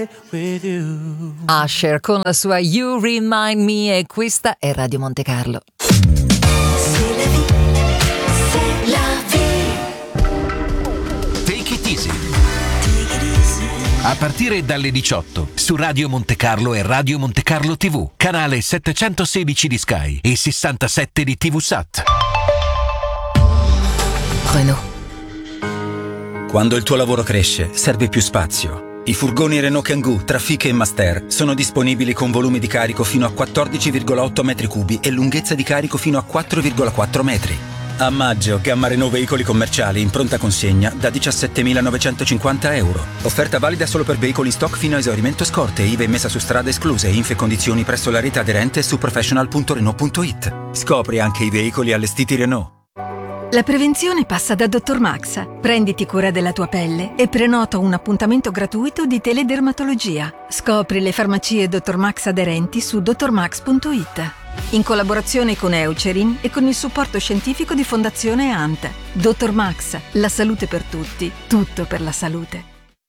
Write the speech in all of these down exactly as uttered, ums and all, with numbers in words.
Usher con la sua You Remind Me, e questa è Radio Monte Carlo. Take it easy. A partire dalle diciotto su Radio Monte Carlo e Radio Monte Carlo tivù, canale settecentosedici di Sky e sessantasette di TVSat. Renault. Quando il tuo lavoro cresce, serve più spazio. I furgoni Renault Kangoo, Trafic e Master sono disponibili con volumi di carico fino a quattordici virgola otto metri cubi e lunghezza di carico fino a quattro virgola quattro metri. A maggio, gamma Renault veicoli commerciali in pronta consegna da diciassettemilanovecentocinquanta euro. Offerta valida solo per veicoli in stock fino a esaurimento scorte, I V A e messa su strada escluse, info e condizioni presso la rete aderente su professional punto renault punto it. Scopri anche i veicoli allestiti Renault. La prevenzione passa da Dottor Max. Prenditi cura della tua pelle e prenota un appuntamento gratuito di teledermatologia. Scopri le farmacie Dottor Max aderenti su dottor max punto it. In collaborazione con Eucerin e con il supporto scientifico di Fondazione A N T. Dottor Max, la salute per tutti, tutto per la salute.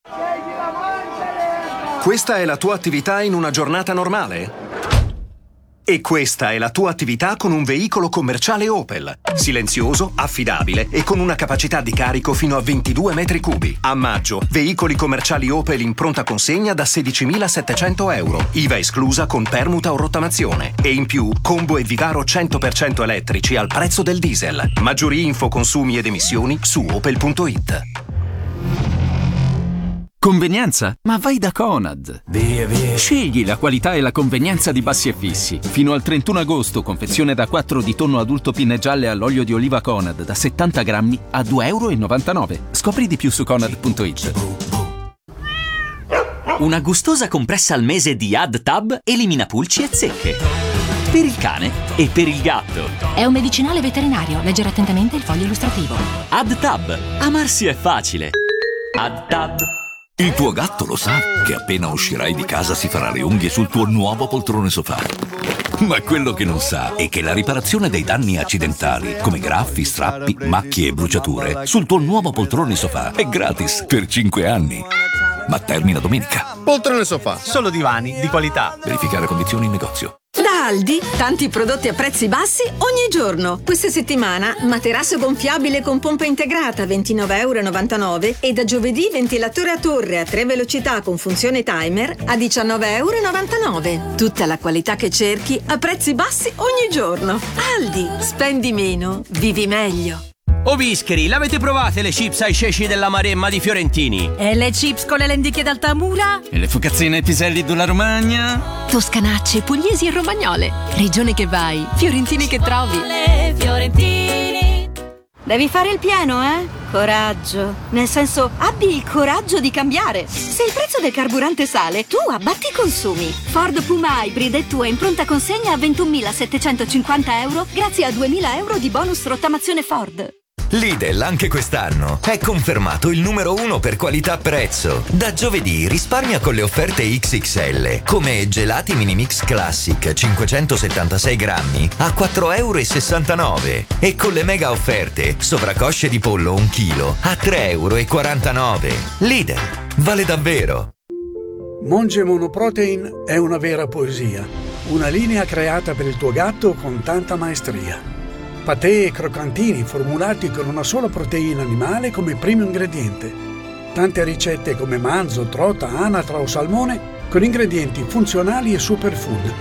Questa è la tua attività in una giornata normale? E questa è la tua attività con un veicolo commerciale Opel. Silenzioso, affidabile e con una capacità di carico fino a ventidue metri cubi. A maggio, veicoli commerciali Opel in pronta consegna da sedicimilasettecento euro. I V A esclusa con permuta o rottamazione. E in più, combo e Vigaro cento per cento elettrici al prezzo del diesel. Maggiori info, consumi ed emissioni su opel punto it. Convenienza? Ma vai da Conad! Via, via. Scegli la qualità e la convenienza di Bassi e Fissi. Fino al trentuno agosto, confezione da quattro di tonno adulto pinne gialle all'olio di oliva Conad da settanta grammi a due e novantanove euro. Scopri di più su conad punto it. Una gustosa compressa al mese di AdTab elimina pulci e zecche. Per il cane e per il gatto. È un medicinale veterinario. Leggere attentamente il foglio illustrativo. AdTab. Amarsi è facile. AdTab. Il tuo gatto lo sa che appena uscirai di casa si farà le unghie sul tuo nuovo poltrone sofà. Ma quello che non sa è che la riparazione dei danni accidentali, come graffi, strappi, macchie e bruciature, sul tuo nuovo poltrone sofà è gratis per cinque anni. Ma termina domenica. Poltrone sofà, solo divani di qualità. Verificare condizioni in negozio. Da Aldi, tanti prodotti a prezzi bassi ogni giorno. Questa settimana, materasso gonfiabile con pompa integrata ventinove e novantanove euro e da giovedì ventilatore a torre a tre velocità con funzione timer a diciannove e novantanove euro. Tutta la qualità che cerchi a prezzi bassi ogni giorno. Aldi, spendi meno, vivi meglio. O Bischeri, l'avete provate le chips ai ceci della Maremma di Fiorentini? E le chips con le lenticchie d'Altamura? E le focazzine ai piselli della Romagna? Toscanacce, pugliesi e romagnole. Regione che vai, fiorentini che trovi. Le Fiorentini. Devi fare il pieno, eh? Coraggio. Nel senso, abbi il coraggio di cambiare. Se il prezzo del carburante sale, tu abbatti i consumi. Ford Puma Hybrid è tua in pronta consegna a ventunomilasettecentocinquanta euro grazie a duemila euro di bonus rottamazione Ford. Lidl anche quest'anno è confermato il numero uno per qualità-prezzo. Da giovedì risparmia con le offerte X X L, come gelati mini mix classic cinquecentosettantasei grammi a quattro e sessantanove euro e con le mega offerte sovracosce di pollo un chilo a tre e quarantanove euro. Lidl, vale davvero! Monge Monoprotein è una vera poesia, una linea creata per il tuo gatto con tanta maestria. Patè e croccantini formulati con una sola proteina animale come primo ingrediente. Tante ricette come manzo, trota, anatra o salmone con ingredienti funzionali e superfood.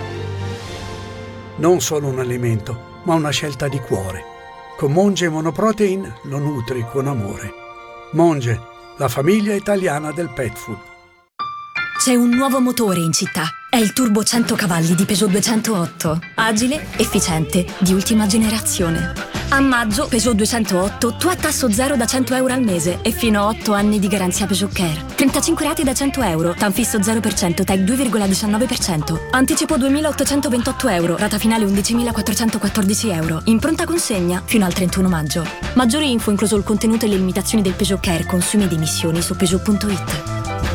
Non solo un alimento, ma una scelta di cuore. Con Monge Monoprotein lo nutri con amore. Monge, la famiglia italiana del pet food. C'è un nuovo motore in città. È il Turbo cento cavalli di Peugeot duecentootto. Agile, efficiente, di ultima generazione. A maggio, Peugeot duecentootto, tu a tasso zero da cento euro al mese e fino a otto anni di garanzia Peugeot Care. trentacinque rate da cento euro, Tanfisso zero per cento, Tag due virgola diciannove per cento. Anticipo duemilaottocentoventotto euro, rata finale undicimilaquattrocentoquattordici euro. In pronta consegna fino al trentuno maggio. Maggiori info, incluso il contenuto e le limitazioni del Peugeot Care, consumi ed emissioni su Peugeot punto it.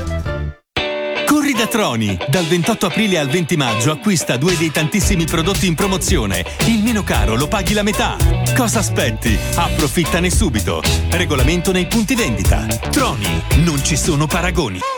Corri da Troni! Dal ventotto aprile al venti maggio acquista due dei tantissimi prodotti in promozione. Il meno caro lo paghi la metà. Cosa aspetti? Approfittane subito. Regolamento nei punti vendita. Troni, non ci sono paragoni.